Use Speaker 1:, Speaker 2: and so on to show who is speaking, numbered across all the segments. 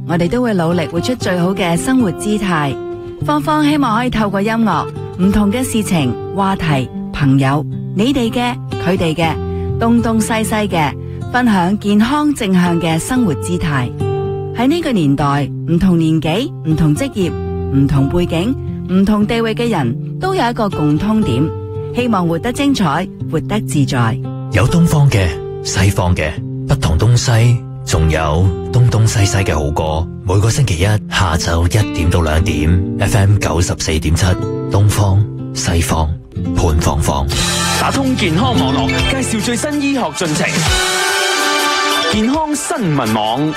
Speaker 1: 我哋都會努力活出最好嘅生活姿態。芳芳希望可以透過音樂、唔同嘅事情、話題、朋友，你哋嘅、佢哋嘅，東東西西嘅，分享健康正向嘅生活姿態。喺呢個年代，唔同年紀、唔同職業、唔同背景、唔同地位嘅人都有一個共通點，希望活得精彩，活得自在。
Speaker 2: 有東方嘅、西方嘅，不同東西，仲有東東西西嘅好歌。每個星期一下晝1點到2點 ，FM 94.7，東方西方潘芳芳，
Speaker 3: 打通健康網絡，介紹最新醫學進程。健康新聞網，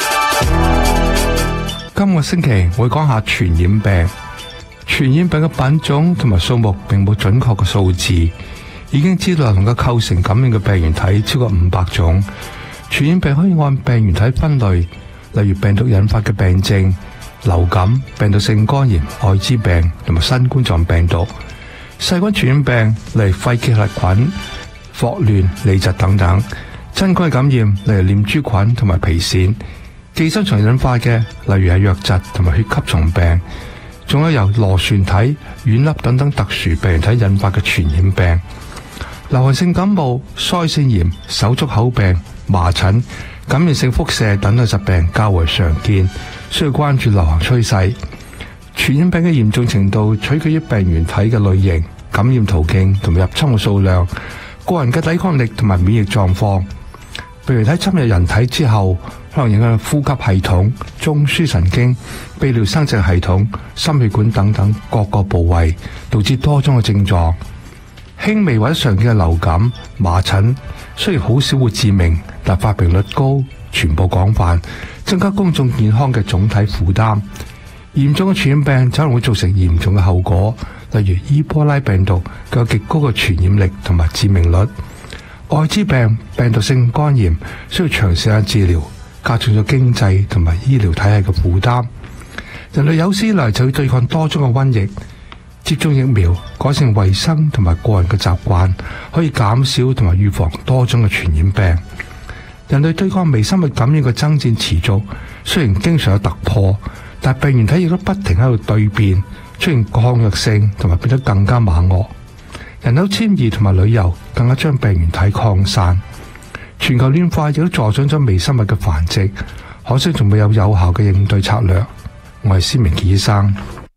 Speaker 4: 今個星期會講下傳染病。傳染病嘅品種同埋數目並冇準確嘅數字，已經知道能夠構成感染嘅病原體超過500種。傳染病可以按病原體分類，例如病毒引發嘅病症、流感、病毒性肝炎、艾滋病同埋新冠狀病毒。細菌傳染病例如肺結核菌、霍亂、痢疾等等。真菌感染例如念珠菌同埋皮癬。寄生蟲引發嘅例如係瘧疾同埋血吸蟲病。仲有由螺旋體、軟粒等等特殊病原體引發嘅傳染病。流行性感冒、腮腺炎、手足口病、麻疹、感染性腹瀉等等疾病較為常見，需要關注流行趨勢。傳染病嘅嚴重程度取決於病原體嘅類型、感染途徑同埋入侵嘅數量、個人嘅抵抗力同埋免疫狀況。病原體侵入人體之後，可能影響呼吸系統、中樞神經、泌尿生殖系統、心血管等等各個部位，導致多種嘅症狀。輕微或者常見嘅流感、麻疹雖然好少會致命，但發病率高、傳播廣泛，增加公眾健康嘅總體負擔。嚴重嘅傳染病可能會造成嚴重嘅後果，例如伊波拉病毒具有極高嘅傳染力同埋致命率。艾滋病、病毒性肝炎需要長時間治療，加重咗經濟同埋醫療體系嘅負擔。人類有史以來就要對抗多種嘅瘟疫，接種疫苗、改善衛生同埋個人嘅習慣，可以減少同埋預防多種嘅傳染病。人類對抗微生物感染嘅爭戰持續，雖然經常有突破，但病原體亦都不停喺度蛻變，出現抗藥性同埋變得更加猛惡。人口遷移同埋旅遊更加將病原體擴散。全球暖化亦都助長咗微生物嘅繁殖，可惜仲未有有效嘅應對策略。我係施明傑醫生。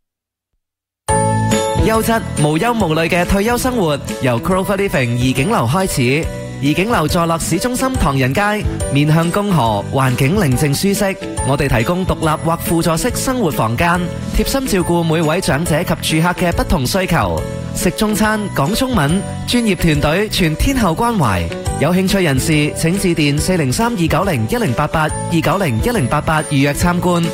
Speaker 5: 優質無憂無慮嘅退休生活，由 Clover Living 怡景樓開始。怡景樓坐落市中心唐人街，面向公河，環境寧靜舒適。我哋提供獨立或輔助式生活房間，貼心照顧每位長者及住客嘅不同需求。食中餐，講中文，專業團隊全天候關懷。有興趣人士請致電403-290-1088 290-1088預約參觀。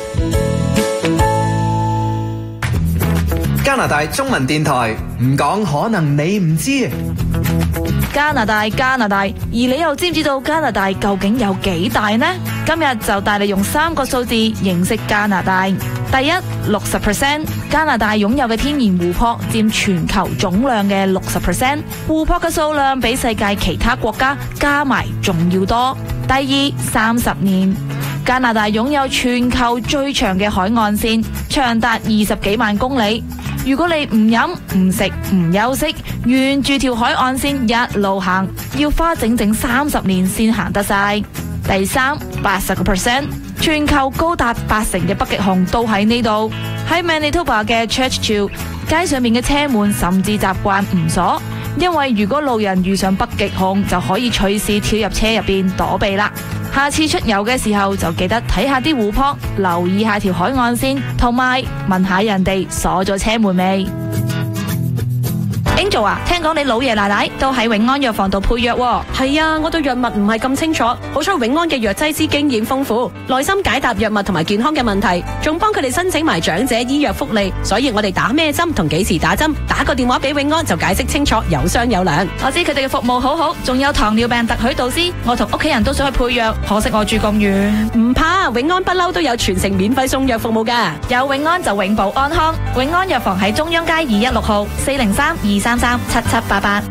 Speaker 5: 加拿大中文電台，唔講可能你唔知。
Speaker 6: 加拿大，而你又知唔知道加拿大究竟有幾大呢？今日就帶你用3個數字認識加拿大。第一，60%，加拿大擁有嘅天然湖泊佔全球總量嘅60%，湖泊嘅數量比世界其他國家加埋仲要多。第二，30年，加拿大擁有全球最長嘅海岸線，長達20幾萬公里。如果你唔飲唔食唔休息，沿住條海岸線一路行，要花整整30年先行得晒。第三，80%，全球高達80%嘅北極熊都喺呢度。喺 Manitoba 嘅 Churchill 街上面嘅車門甚至習慣唔鎖，因為如果路人遇上北極熊，就可以隨時跳入車入邊躲避啦。下次出遊嘅時候就記得睇下啲湖泊，留意下條海岸線，同埋問下人哋鎖咗車門未。Angel 啊，聽講你老爺奶奶都喺永安藥房度配藥喎。
Speaker 7: 係啊，我對藥物唔係咁清楚，好彩永安嘅藥劑師經驗豐富，耐心解答藥物同埋健康嘅問題，仲幫佢哋申請埋長者醫藥福利，所以我哋打咩針同幾時打針，打個電話俾永安就解釋清楚，有商有量。
Speaker 6: 我知佢哋嘅服務好好，仲有糖尿病特許導師，我同屋企人都想去配藥，可惜我住咁遠。
Speaker 7: 唔怕，永安不嬲都有全程免費送藥服務㗎。
Speaker 6: 有永安就永保安康，永安藥房喺中央街216號403-233-7788。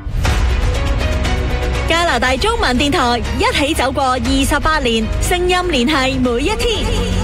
Speaker 8: 加拿大中文電台一起走過28年，聲音聯繫每一天。